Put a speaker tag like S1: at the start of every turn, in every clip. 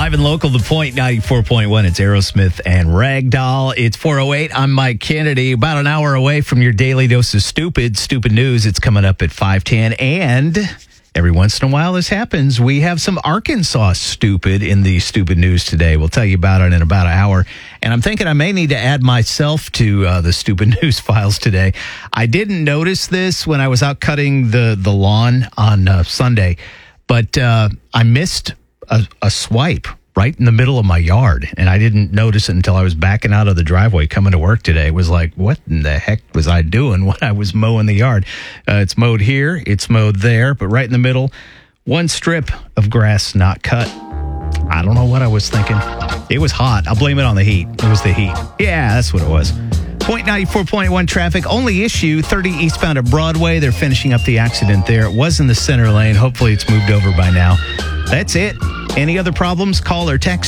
S1: Live and local, The Point 94.1. It's Aerosmith and Ragdoll. It's 4:08. I'm Mike Kennedy. About an hour away from your daily dose of stupid news. It's coming up at 5:10. And every once in a while this happens. We have some Arkansas stupid in the stupid news today. We'll tell you about it in about an hour. And I'm thinking I may need to add myself to the stupid news files today. I didn't notice this when I was out cutting the lawn on Sunday, but I missed a swipe right in the middle of my yard, and I didn't notice it until I was backing out of the driveway coming to work today. It was like, what in the heck was I doing when I was mowing the yard? It's mowed here, it's mowed there, but right in the middle, one strip of grass not cut. I don't know what I was thinking. It was hot. I'll blame it on the heat. It was the heat. Yeah, that's what it was. Point 94.1 traffic. Only issue 30 eastbound at Broadway. They're finishing up the accident there. It was in the center lane. Hopefully it's moved over by now. That's it. Any other problems? Call or text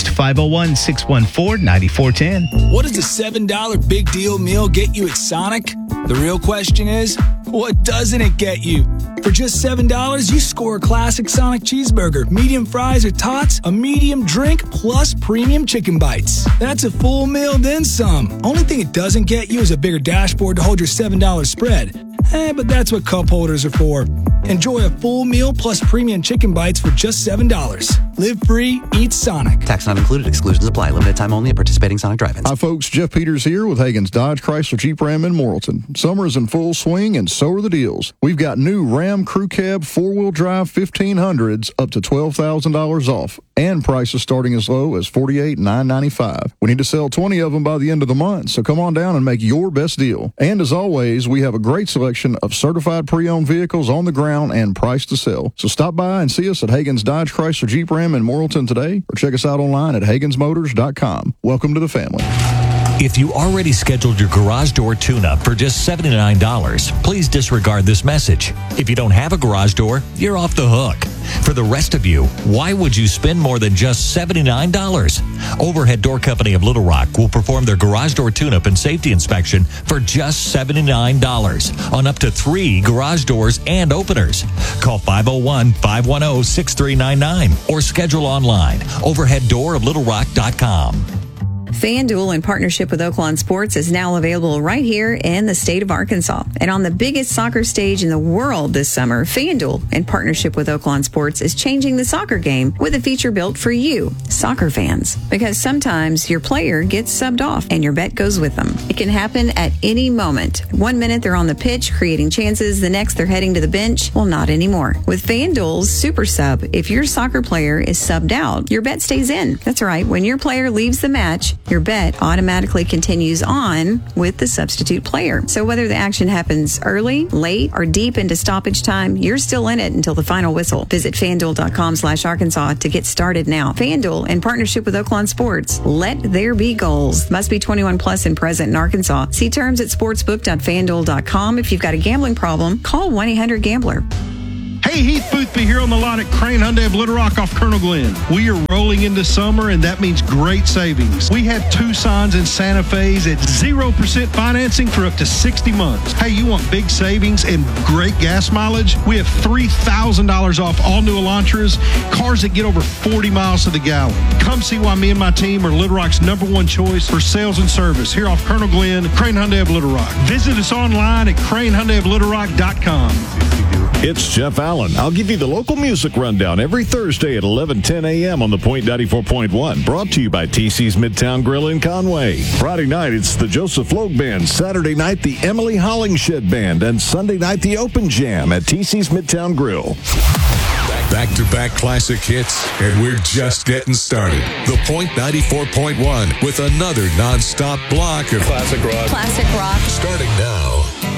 S1: 501-614-9410.
S2: What does a $7 big deal meal get you at Sonic? The real question is, what doesn't it get you? For just $7, you score a classic Sonic cheeseburger, medium fries or tots, a medium drink, plus premium chicken bites. That's a full meal, then some. Only thing it doesn't get you is a bigger dashboard to hold your $7 spread. But that's what cup holders are for. Enjoy a full meal plus premium chicken bites for just $7. Live free, eat Sonic.
S3: Tax not included. Exclusions apply. Limited time only at participating Sonic drive-ins.
S4: Hi, folks. Jeff Peters here with Hagen's Dodge Chrysler Jeep Ram in Morrilton. Summer is in full swing, and so are the deals. We've got new Ram Crew Cab 4-wheel drive 1500s up to $12,000 off, and prices starting as low as $48,995. We need to sell 20 of them by the end of the month, so come on down and make your best deal. And as always, we have a great selection of certified pre-owned vehicles on the ground and priced to sell. So stop by and see us at Hagen's Dodge Chrysler Jeep Ram in Morrilton today, or check us out online at HagensMotors.com. Welcome to the family.
S5: If you already scheduled your garage door tune-up for just $79, please disregard this message. If you don't have a garage door, you're off the hook. For the rest of you, why would you spend more than just $79? Overhead Door Company of Little Rock will perform their garage door tune-up and safety inspection for just $79 on up to 3 garage doors and openers. Call 501-510-6399 or schedule online, overheaddooroflittlerock.com.
S6: FanDuel, in partnership with Oaklawn Sports, is now available right here in the state of Arkansas. And on the biggest soccer stage in the world this summer, FanDuel, in partnership with Oaklawn Sports, is changing the soccer game with a feature built for you, soccer fans. Because sometimes your player gets subbed off and your bet goes with them. It can happen at any moment. 1 minute they're on the pitch creating chances, the next they're heading to the bench. Well, not anymore. With FanDuel's Super Sub, if your soccer player is subbed out, your bet stays in. That's right. When your player leaves the match, your bet automatically continues on with the substitute player. So whether the action happens early, late, or deep into stoppage time, you're still in it until the final whistle. Visit FanDuel.com/Arkansas to get started now. FanDuel, in partnership with Oaklawn Sports. Let there be goals. Must be 21 plus and present in Arkansas. See terms at sportsbook.fanduel.com. If you've got a gambling problem, call 1-800-GAMBLER.
S7: Hey, Heath Boothby here on the lot at Crane Hyundai of Little Rock off Colonel Glenn. We are rolling into summer, and that means great savings. We have Tucson's and Santa Fe's at 0% financing for up to 60 months. Hey, you want big savings and great gas mileage? We have $3,000 off all new Elantras, cars that get over 40 miles to the gallon. Come see why me and my team are Little Rock's #1 choice for sales and service here off Colonel Glenn, Crane Hyundai of Little Rock. Visit us online at cranehyundaioflittlerock.com.
S8: It's Jeff Allen. I'll give you the local music rundown every Thursday at 11:10 a.m. on the Point 94.1. Brought to you by TC's Midtown Grill in Conway. Friday night, it's the Joseph Logue Band. Saturday night, the Emily Hollingshed Band. And Sunday night, the Open Jam at TC's Midtown Grill.
S9: Back-to-back classic hits, and we're just getting started. The Point 94.1 with another non-stop block of
S10: classic rock.
S9: Starting now.